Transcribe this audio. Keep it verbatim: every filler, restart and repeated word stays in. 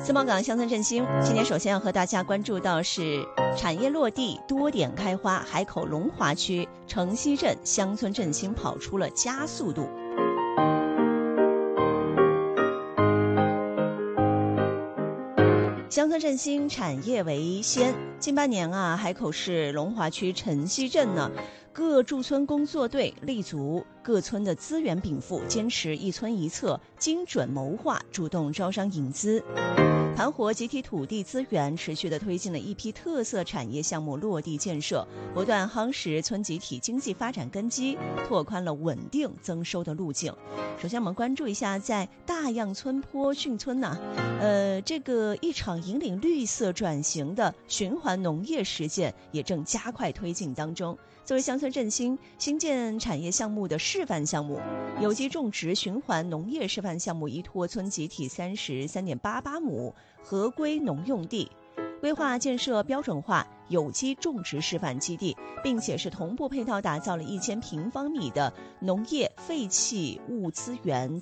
自贸港乡村振兴，今天首先要和大家关注到是产业落地多点开花，海口龙华区城西镇乡村振兴跑出了加速度。乡村振兴，产业为先。近半年啊，海口市龙华区城西镇呢，各驻村工作队立足各村的资源禀赋，坚持一村一策，精准谋划，主动招商引资，盘活集体土地资源，持续地推进了一批特色产业项目落地建设，不断夯实村集体经济发展根基，拓宽了稳定增收的路径。首先我们关注一下在大样村坡浚村呢、啊，呃，这个一场引领绿色转型的循环农业实践也正加快推进当中。作为乡村振兴新建产业项目的示范项目，有机种植循环农业示范项目依托村集体三十三点八八亩合规农用地，规划建设标准化有机种植示范基地，并且是同步配套打造了一千平方米的农业废弃物资源